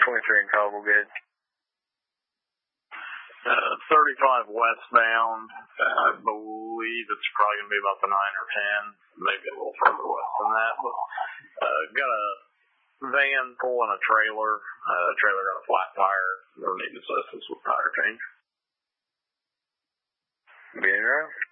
23 in Caldwell, good. 35 westbound. I believe it's probably going to be about the 9 or 10, maybe a little further west than that. But, got a van pulling a trailer. Trailer got a flat tire. They'll need assistance with tire change. Being around.